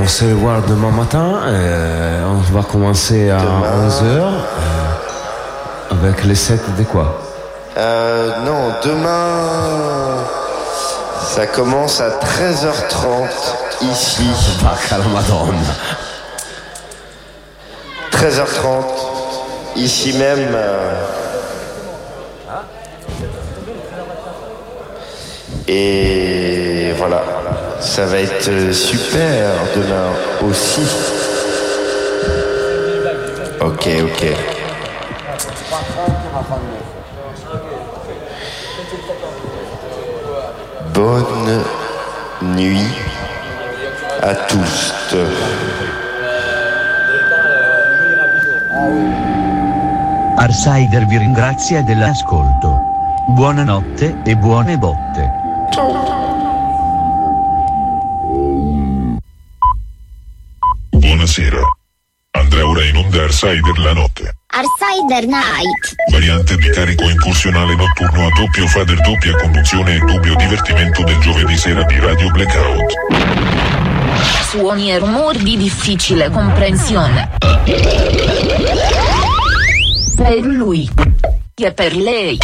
on se voit demain matin. On va commencer à 11h avec les sets de quoi? Non, demain ça commence à 13h30 ici. Vacca la Madonna. 13h30 ici même. Et voilà, ça va être super demain aussi. Ok. Bonne nuit à tous. Arsider vi ringrazia dell'ascolto. Buonanotte e buone botte. Buonasera. Andrà ora in onda Arsider la notte. Arsider Night. Variante di carico incursionale notturno a doppio fader, doppia conduzione e dubbio divertimento del giovedì sera di Radio Blackout. Suoni e rumori di difficile comprensione. Per lui e per lei.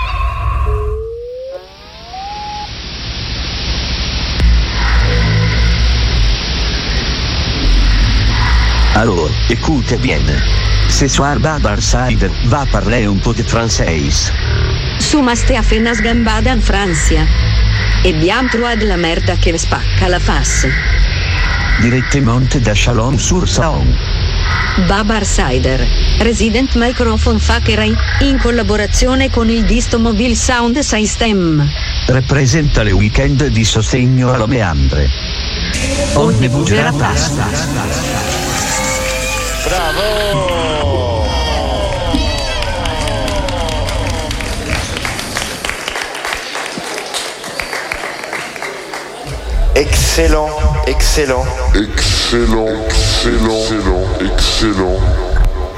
Alors, écoutez bien. Ce soir Arsider va parler un po' de français. Sumaste a fenas gambada in Francia. E bien trois de la merda che spacca la face. Direttamente da Chalon-sur-Saône. Baba Arsider, Resident Microphone Factory, in collaborazione con il Disto Mobile Sound System. Rappresenta le weekend di sostegno alla meandre. Onde bugerà pasta. Bravo! Excellent.